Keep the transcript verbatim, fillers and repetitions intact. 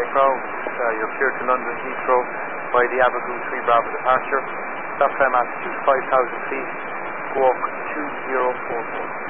ground. Uh, you're clear to London Heathrow by the Abergoo three Bravo departure. Stop time at two five thousand feet. Walk two zero four four.